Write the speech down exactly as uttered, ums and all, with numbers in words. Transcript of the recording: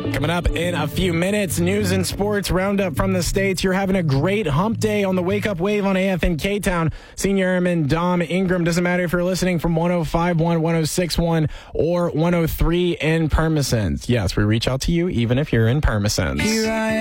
Coming up in a few minutes, news and sports roundup from the States. You're having a great hump day on the Wake Up Wave on A F N K-Town. Senior Airman Dom Ingram. Doesn't matter if you're listening from one oh five point one, one oh six point one, or one oh three in Permisons. Yes, we reach out to you even if you're in Permisons.